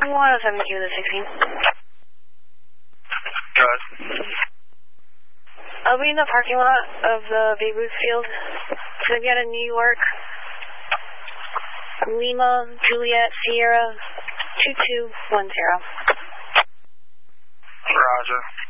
107 to the 16. Go ahead. I'll be in the parking lot of the Babe Ruth field. So get a New York, Lima, Juliet, Sierra, 2210. Roger.